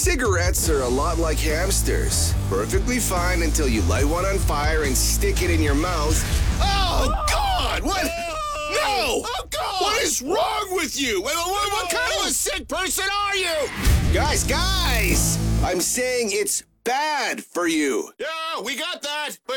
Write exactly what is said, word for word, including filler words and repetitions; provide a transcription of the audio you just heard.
Cigarettes are a lot like hamsters. Perfectly fine until you light one on fire and stick it in your mouth. Oh, God! What? No! Oh, God! What is wrong with you? What, what, what kind of a sick person are you? Guys, guys! I'm saying it's bad for you. Yeah, we got that. But